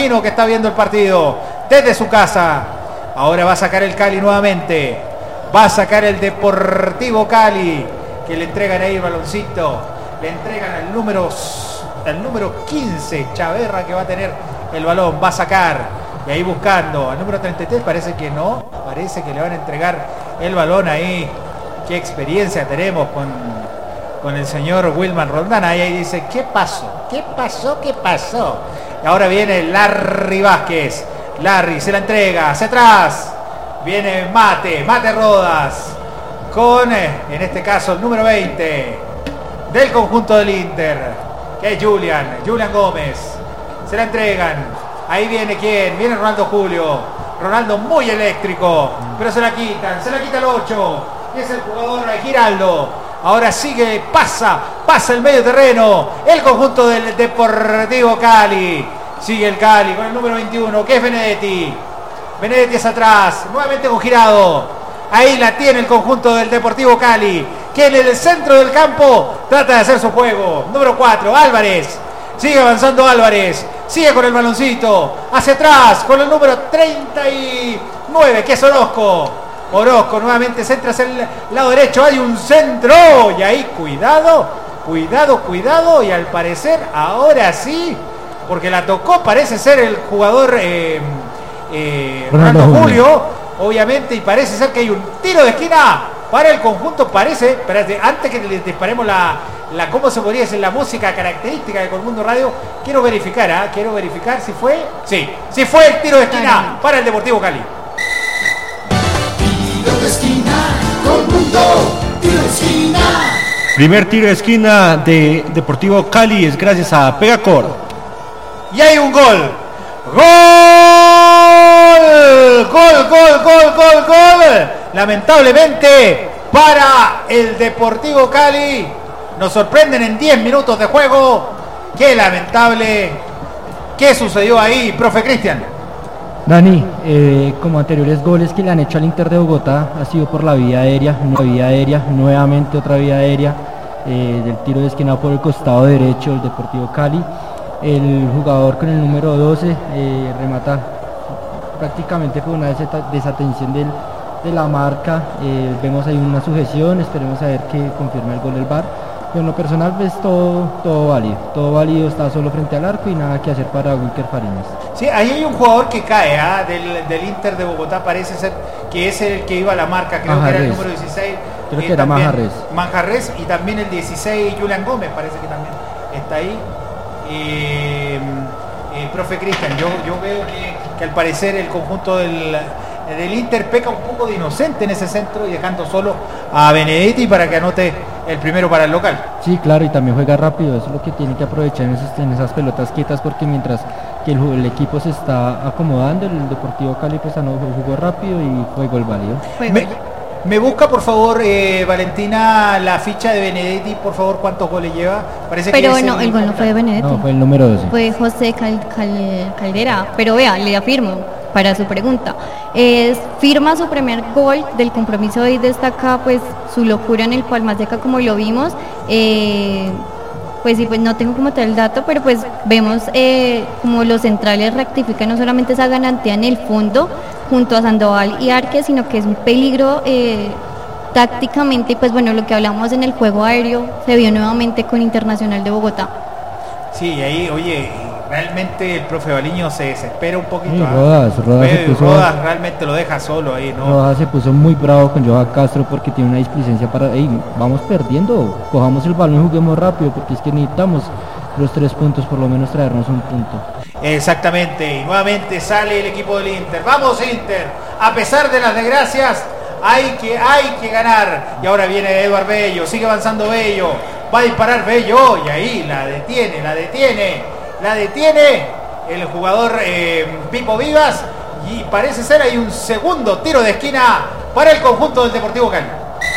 imagino que está viendo el partido desde su casa. Ahora va a sacar el Cali nuevamente. Va a sacar el Deportivo Cali, que le entregan ahí el baloncito. Le entregan al número 15, Chaverra, que va a tener el balón. Va a sacar. Y ahí buscando al número 33, parece que no. Parece que le van a entregar el balón ahí. Qué experiencia tenemos con el señor Wilman Roldán. Ahí dice, ¿qué pasó? ¿Qué pasó? ¿Qué pasó? Y ahora viene Larry Vázquez. Larry se la entrega hacia atrás. Viene Mate Rodas. Con, en este caso, el número 20 del conjunto del Inter, que es Julian Gómez. Se la entregan. Ahí viene ¿quién? Viene Ronaldo Julio. Ronaldo muy eléctrico, pero se la quita el 8. Y es el jugador Giraldo. Ahora sigue, pasa el medio terreno. El conjunto del Deportivo Cali. Sigue el Cali con el número 21, que es Benedetti. Benedetti es atrás, nuevamente con Girado. Ahí la tiene el conjunto del Deportivo Cali, que en el centro del campo trata de hacer su juego. Número 4, Álvarez. Sigue avanzando Álvarez. Sigue con el baloncito. Hacia atrás con el número 39, que es Orozco. Orozco nuevamente centra hacia el lado derecho. Hay un centro. Y ahí cuidado. Y al parecer ahora sí, porque la tocó, parece ser el jugador Ronaldo Julio, obviamente, y parece ser que hay un tiro de esquina para el conjunto. Parece, antes que le disparemos la ¿cómo se podría decir? La música característica de Colmundo Radio, quiero verificar si fue. Sí fue el tiro de esquina para el Deportivo Cali. Tiro de esquina, Colmundo, tiro de esquina. Primer tiro de esquina de Deportivo Cali es gracias a Pegacor. Y hay un gol. ¡Gol! Lamentablemente para el Deportivo Cali. Nos sorprenden en 10 minutos de juego. Qué lamentable. ¿Qué sucedió ahí, profe Cristian? Dani, como anteriores goles que le han hecho al Inter de Bogotá ha sido por la vía aérea, nuevamente otra vía aérea, del tiro de esquina por el costado derecho del Deportivo Cali. El jugador con el número 12 remata prácticamente por una desatención de la marca. Vemos ahí una sujeción, esperemos a ver que confirma el gol del VAR. Pero en lo personal pues todo válido, está solo frente al arco y nada que hacer para Wilker Fariñas. Sí, ahí hay un jugador que cae del Inter de Bogotá, parece ser que es el que iba a la marca, creo Manjarres. Que era el número 16. Creo que era Manjarres, y también el 16, Julian Gómez, parece que también está ahí. Profe Cristian, yo veo que al parecer el conjunto del Inter peca un poco de inocente en ese centro y dejando solo a Benedetti para que anote el primero para el local. Sí, claro, y también juega rápido, eso es lo que tiene que aprovechar en esas pelotas quietas, porque mientras que el equipo se está acomodando, el Deportivo Cali pues jugó rápido y fue gol válido. Me busca por favor, Valentina, la ficha de Benedetti, por favor, ¿cuántos goles lleva? Parece pero que no, el gol no fue de Benedetti. No, fue el número 12. Fue José Caldera, pero vea, le afirmo para su pregunta. Firma su primer gol del compromiso y destaca pues su locura en el Palmaseca, como lo vimos. Pues sí, pues no tengo como tal el dato, pero pues vemos como los centrales rectifican no solamente esa garantía en el fondo junto a Sandoval y Arque, sino que es un peligro tácticamente. Y pues bueno, lo que hablamos en el juego aéreo se vio nuevamente con Internacional de Bogotá. Sí, ahí, oye, realmente el profe Baliño se desespera un poquito. Sí, Rodas realmente lo deja solo ahí, ¿no? Rodas se puso muy bravo con Johan Castro porque tiene una displicencia para, vamos perdiendo, cojamos el balón y juguemos rápido, porque es que necesitamos los 3 puntos, por lo menos traernos un punto. Exactamente, y nuevamente sale el equipo del Inter. Vamos Inter, a pesar de las desgracias, hay que ganar. Y ahora viene Eduard Bello, sigue avanzando Bello, va a disparar Bello, y ahí la detiene el jugador Pipo Vivas, y parece ser hay un segundo tiro de esquina para el conjunto del Deportivo Cali.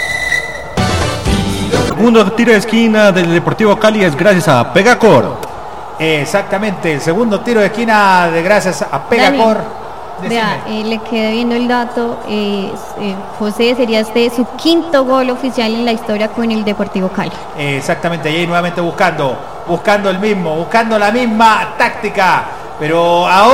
Segundo tiro de esquina del Deportivo Cali es gracias a Pegacor. Exactamente, el segundo tiro de esquina gracias a Pegacor. Vea, le quedé viendo el dato, José, sería su quinto gol oficial en la historia con el Deportivo Cali. Exactamente, y ahí nuevamente buscando la misma táctica, pero ahora